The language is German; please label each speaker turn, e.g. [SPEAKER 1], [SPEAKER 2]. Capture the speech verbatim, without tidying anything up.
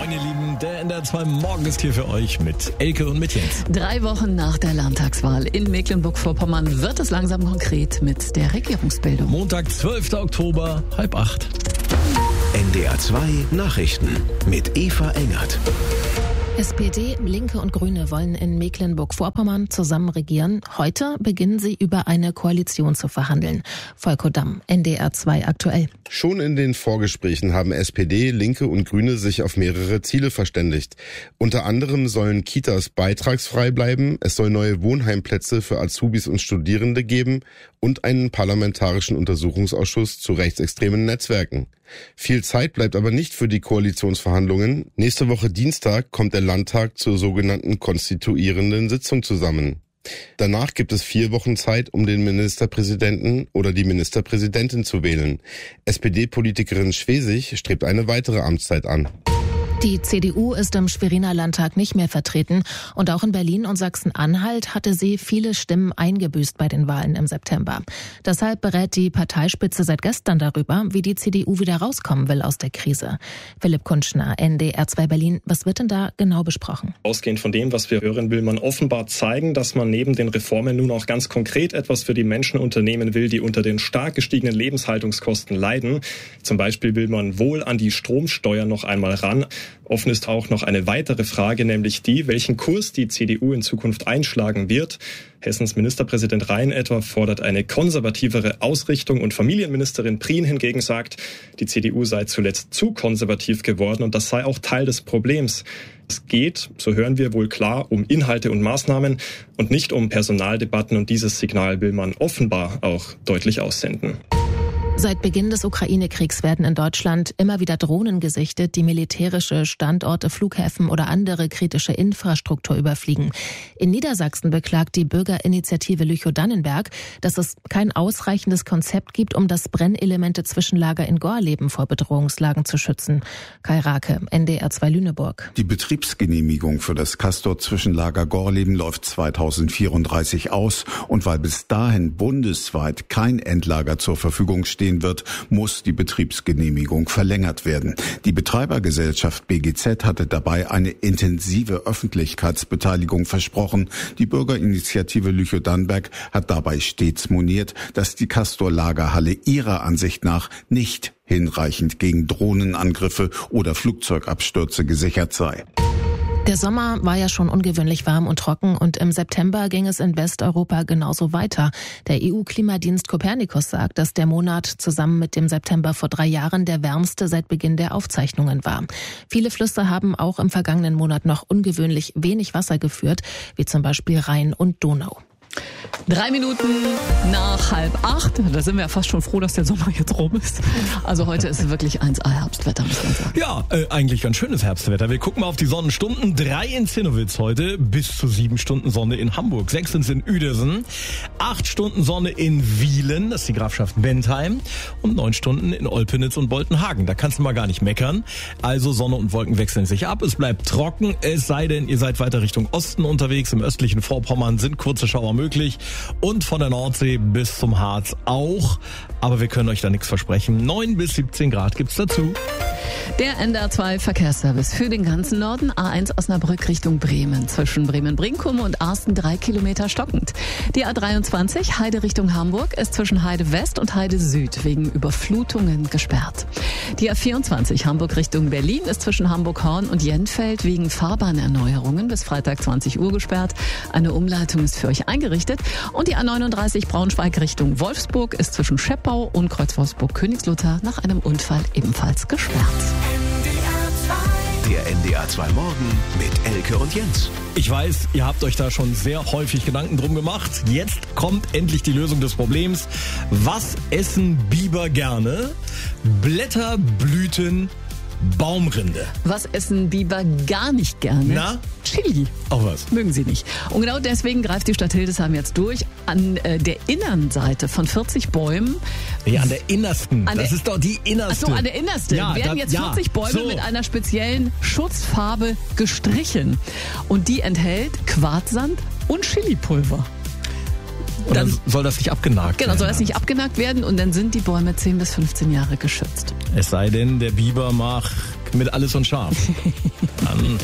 [SPEAKER 1] Moin ihr Lieben, der N D R zwei Morgen ist hier für euch mit Elke und mit Jens.
[SPEAKER 2] Drei Wochen nach der Landtagswahl in Mecklenburg-Vorpommern wird es langsam konkret mit der Regierungsbildung.
[SPEAKER 1] Montag, zwölfter Oktober, halb acht.
[SPEAKER 3] N D R zwei Nachrichten mit Eva Engert.
[SPEAKER 4] S P D, Linke und Grüne wollen in Mecklenburg-Vorpommern zusammen regieren. Heute beginnen sie über eine Koalition zu verhandeln. Volker Damm, N D R zwei aktuell.
[SPEAKER 5] Schon in den Vorgesprächen haben S P D, Linke und Grüne sich auf mehrere Ziele verständigt. Unter anderem sollen Kitas beitragsfrei bleiben, es soll neue Wohnheimplätze für Azubis und Studierende geben und einen parlamentarischen Untersuchungsausschuss zu rechtsextremen Netzwerken. Viel Zeit bleibt aber nicht für die Koalitionsverhandlungen. Nächste Woche Dienstag kommt der Landtag zur sogenannten konstituierenden Sitzung zusammen. Danach gibt es vier Wochen Zeit, um den Ministerpräsidenten oder die Ministerpräsidentin zu wählen. S P D-Politikerin Schwesig strebt eine weitere Amtszeit an.
[SPEAKER 4] Die C D U ist im Schweriner Landtag nicht mehr vertreten und auch in Berlin und Sachsen-Anhalt hatte sie viele Stimmen eingebüßt bei den Wahlen im September. Deshalb berät die Parteispitze seit gestern darüber, wie die C D U wieder rauskommen will aus der Krise. Philipp Kunschner, N D R zwei Berlin, was wird denn da genau besprochen?
[SPEAKER 6] Ausgehend von dem, was wir hören, will man offenbar zeigen, dass man neben den Reformen nun auch ganz konkret etwas für die Menschen unternehmen will, die unter den stark gestiegenen Lebenshaltungskosten leiden. Zum Beispiel will man wohl an die Stromsteuer noch einmal ran. Offen ist auch noch eine weitere Frage, nämlich die, welchen Kurs die C D U in Zukunft einschlagen wird. Hessens Ministerpräsident Rhein etwa fordert eine konservativere Ausrichtung und Familienministerin Prien hingegen sagt, die C D U sei zuletzt zu konservativ geworden und das sei auch Teil des Problems. Es geht, so hören wir wohl klar, um Inhalte und Maßnahmen und nicht um Personaldebatten und dieses Signal will man offenbar auch deutlich aussenden.
[SPEAKER 4] Seit Beginn des Ukraine-Kriegs werden in Deutschland immer wieder Drohnen gesichtet, die militärische Standorte, Flughäfen oder andere kritische Infrastruktur überfliegen. In Niedersachsen beklagt die Bürgerinitiative Lüchow-Dannenberg, dass es kein ausreichendes Konzept gibt, um das Brennelemente-Zwischenlager in Gorleben vor Bedrohungslagen zu schützen. Kai Rake, N D R zwei Lüneburg.
[SPEAKER 7] Die Betriebsgenehmigung für das Castor-Zwischenlager Gorleben läuft zweitausendvierunddreißig aus und weil bis dahin bundesweit kein Endlager zur Verfügung steht, wird, muss die Betriebsgenehmigung verlängert werden. Die Betreibergesellschaft B G Z hatte dabei eine intensive Öffentlichkeitsbeteiligung versprochen. Die Bürgerinitiative Lüchow-Dannenberg hat dabei stets moniert, dass die Castor-Lagerhalle ihrer Ansicht nach nicht hinreichend gegen Drohnenangriffe oder Flugzeugabstürze gesichert sei.
[SPEAKER 4] Der Sommer war ja schon ungewöhnlich warm und trocken und im September ging es in Westeuropa genauso weiter. Der E U-Klimadienst Copernicus sagt, dass der Monat zusammen mit dem September vor drei Jahren der wärmste seit Beginn der Aufzeichnungen war. Viele Flüsse haben auch im vergangenen Monat noch ungewöhnlich wenig Wasser geführt, wie zum Beispiel Rhein und Donau.
[SPEAKER 2] Drei Minuten nach halb acht. Da sind wir ja fast schon froh, dass der Sommer jetzt rum ist. Also heute ist wirklich eins A Herbstwetter, muss man sagen.
[SPEAKER 1] Ja, äh, eigentlich ganz schönes Herbstwetter. Wir gucken mal auf die Sonnenstunden. Drei in Zinnowitz heute, bis zu sieben Stunden Sonne in Hamburg. Sechs sind in Uedersen, acht Stunden Sonne in Wielen, das ist die Grafschaft Bentheim, und neun Stunden in Olpenitz und Boltenhagen. Da kannst du mal gar nicht meckern. Also Sonne und Wolken wechseln sich ab. Es bleibt trocken, es sei denn, ihr seid weiter Richtung Osten unterwegs. Im östlichen Vorpommern sind kurze Schauer möglich. Und von der Nordsee bis zum Harz auch. Aber wir können euch da nichts versprechen. neun bis siebzehn Grad gibt's dazu.
[SPEAKER 2] Der N D R zwei Verkehrsservice für den ganzen Norden. A eins Osnabrück Richtung Bremen. Zwischen Bremen-Brinkum und Arsten drei Kilometer stockend. Die A dreiundzwanzig Heide Richtung Hamburg ist zwischen Heide West und Heide Süd wegen Überflutungen gesperrt. Die A vierundzwanzig Hamburg Richtung Berlin ist zwischen Hamburg-Horn und Jenfeld wegen Fahrbahnerneuerungen bis Freitag zwanzig Uhr gesperrt. Eine Umleitung ist für euch eingerichtet. Und die A neununddreißig Braunschweig Richtung Wolfsburg ist zwischen Scheppau und Kreuz Wolfsburg-Königslutter nach einem Unfall ebenfalls gesperrt.
[SPEAKER 3] Der N D R zwei Morgen mit Elke und Jens.
[SPEAKER 1] Ich weiß, ihr habt euch da schon sehr häufig Gedanken drum gemacht. Jetzt kommt endlich die Lösung des Problems. Was essen Biber gerne? Blätter, Blüten, Baumrinde.
[SPEAKER 2] Was essen Biber gar nicht gerne?
[SPEAKER 1] Na?
[SPEAKER 2] Chili.
[SPEAKER 1] Auch was?
[SPEAKER 2] Mögen sie nicht. Und genau deswegen greift die Stadt Hildesheim jetzt durch. An äh, der Innenseite von vierzig Bäumen.
[SPEAKER 1] Ja, an der innersten.
[SPEAKER 2] An
[SPEAKER 1] das
[SPEAKER 2] der,
[SPEAKER 1] ist doch die innerste.
[SPEAKER 2] Ach so, an der innersten.
[SPEAKER 1] Ja,
[SPEAKER 2] werden
[SPEAKER 1] da,
[SPEAKER 2] jetzt
[SPEAKER 1] ja,
[SPEAKER 2] vierzig Bäume
[SPEAKER 1] so.
[SPEAKER 2] mit einer speziellen Schutzfarbe gestrichen. Und die enthält Quarzsand und Chilipulver.
[SPEAKER 1] Und dann, dann soll das nicht abgenagt
[SPEAKER 2] genau,
[SPEAKER 1] werden.
[SPEAKER 2] Genau, soll das nicht abgenagt werden und dann sind die Bäume zehn bis fünfzehn Jahre geschützt.
[SPEAKER 1] Es sei denn, der Biber mag mit Alles und Scharf. Dann